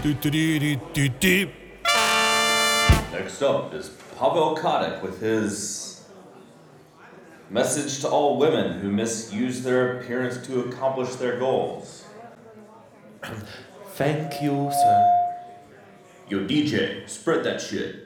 Next up is Pavel Kodak with his message to all women who misuse their appearance to accomplish their goals. Thank you, sir. Yo, DJ, spread that shit.